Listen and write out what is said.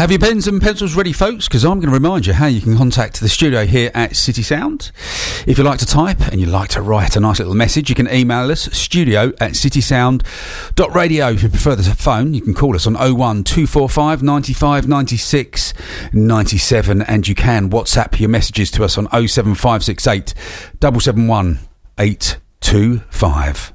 Have your pens and pencils ready, folks? Because I'm going to remind you how you can contact the studio here at City Sound. If you like to type and you like to write a nice little message, you can email us, studio@citysound.radio. If you prefer the phone, you can call us on 01245 95 96 97, and you can WhatsApp your messages to us on 07568 771 825.